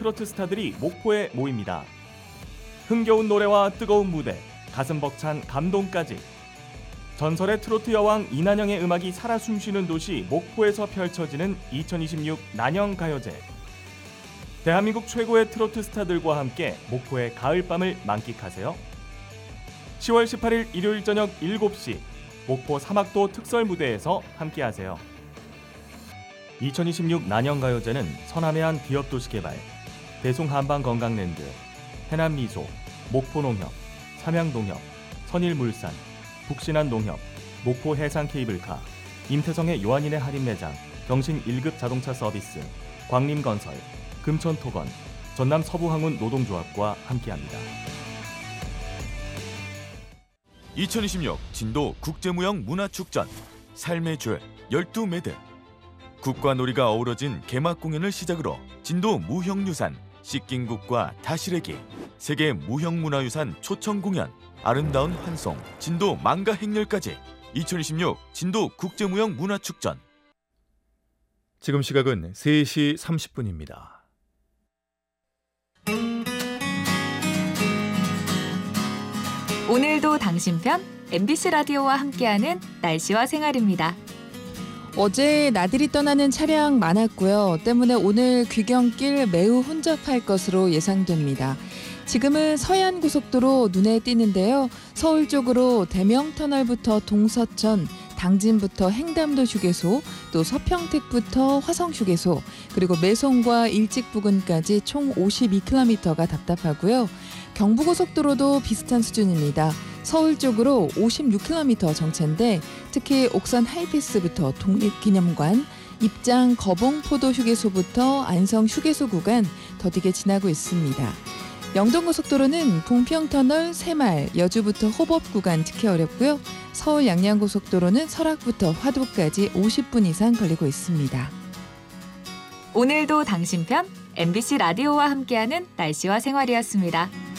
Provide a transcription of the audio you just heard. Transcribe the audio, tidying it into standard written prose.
트로트 스타들이 목포에 모입니다. 흥겨운 노래와 뜨거운 무대, 가슴 벅찬 감동까지. 전설의 트로트 여왕 이난영의 음악이 살아 숨쉬는 도시 목포에서 펼쳐지는 2026 난영가요제. 대한민국 최고의 트로트 스타들과 함께 목포의 가을밤을 만끽하세요. 10월 18일 일요일 저녁 7시 목포 사막도 특설 무대에서 함께하세요. 2026 난영가요제는 서남해안 기업도시개발, 대송한방건강랜드, 해남미소, 목포농협, 삼양농협, 선일물산, 북신한농협, 목포해상케이블카, 임태성의 요한인의 할인매장, 경신 1급 자동차 서비스, 광림건설, 금천토건, 전남 서부항운 노동조합과 함께합니다. 2026 진도 국제무형 문화축전 삶의 줄 12매듭. 국과 놀이가 어우러진 개막 공연을 시작으로 진도 무형유산, 씻긴국과 다시래기, 세계 무형문화유산 초청 공연, 아름다운 환송, 진도 망가 행렬까지 2026 진도 국제무형 문화축전. 지금 시각은 3시 30분입니다. 오늘도 당신 편 MBC 라디오와 함께하는 날씨와 생활입니다. 어제 나들이 떠나는 차량 많았고요. 때문에 오늘 귀경길 매우 혼잡할 것으로 예상됩니다. 지금은 서해안고속도로 눈에 띄는데요. 서울 쪽으로 대명터널부터 동서천, 당진부터 횡담도 휴게소, 또 서평택부터 화성 휴게소, 그리고 매송과 일찍 부근까지 총 52km가 답답하고요. 경부고속도로도 비슷한 수준입니다. 서울 쪽으로 56km 정체인데 특히 옥산 하이패스부터 독립기념관, 입장 거봉포도 휴게소부터 안성 휴게소 구간 더디게 지나고 있습니다. 영동고속도로는 봉평터널 새말, 여주부터 호법 구간 특히 어렵고요. 서울 양양고속도로는 설악부터 화도까지 50분 이상 걸리고 있습니다. 오늘도 당신 편 MBC 라디오와 함께하는 날씨와 생활이었습니다.